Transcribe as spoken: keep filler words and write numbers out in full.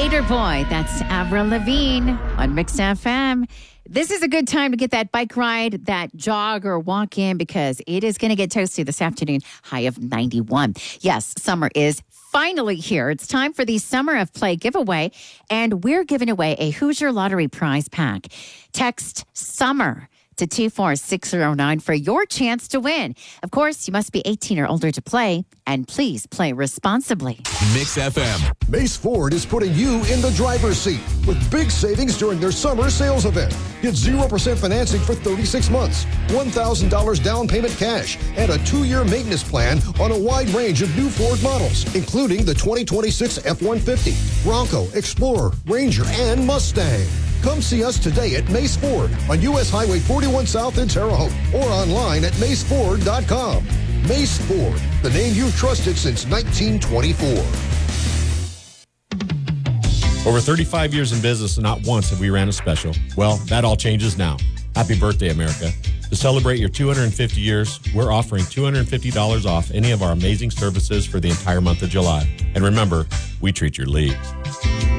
Skater Boy. That's Avril Lavigne on Mix F M. This is a good time to get that bike ride, that jog or walk in, because it is going to get toasty this afternoon, high of ninety-one. Yes, summer is finally here. It's time for the Summer of Play giveaway, and we're giving away a Hoosier Lottery prize pack. Text SUMMER to two four six zero nine for your chance to win. Of course, you must be eighteen or older to play, and please play responsibly. Mix F M. Mace Ford is putting you in the driver's seat with big savings during their summer sales event. Get zero percent financing for thirty-six months, one thousand dollars down payment cash, and a two-year maintenance plan on a wide range of new Ford models, including the twenty twenty-six F one fifty, Bronco, Explorer, Ranger, and Mustang. Come see us today at Mace Ford on U S Highway forty-one South in Terre Haute or online at mace ford dot com. Mace Ford, the name you've trusted since nineteen twenty-four. Over thirty-five years in business and not once have we ran a special. Well, that all changes now. Happy birthday, America. To celebrate your two hundred fifty years, we're offering two hundred fifty dollars off any of our amazing services for the entire month of July. And remember, we treat your leagues.